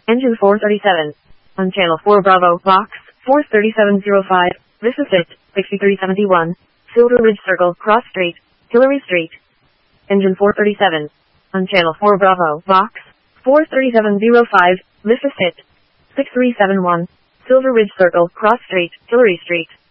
Engine 437. On channel 4 Bravo, box 43705, this is it, 6371. Silver Ridge Circle, Cross Street, Hillary Street. Engine 437. On channel 4 Bravo, box 43705, this is it, 6371. Silver Ridge Circle, Cross Street, Hillary Street.